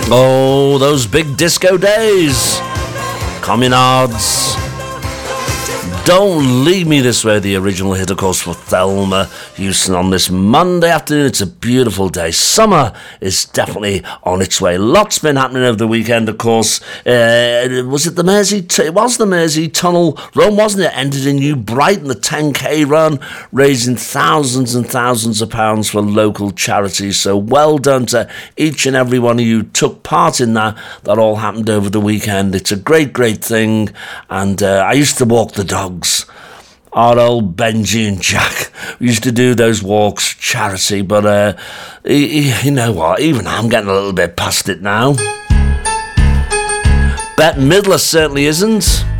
Oh, those big disco days. Communards. Don't Leave Me This Way, the original hit, of course, for Thelma Houston on this Monday afternoon. It's a beautiful day. Summer is definitely on its way. Lots been happening over the weekend, of course. Was it the Mersey? It was the Mersey Tunnel run, wasn't it? Ended in New Brighton, the 10k run, raising thousands and thousands of pounds for local charities. So well done to each and every one of you who took part in that. That all happened over the weekend. It's a great, great thing. And I used to walk the dog. Our old Benji and Jack, we used to do those walks, charity, but you know what, even I'm getting a little bit past it now. Bette Midler certainly isn't.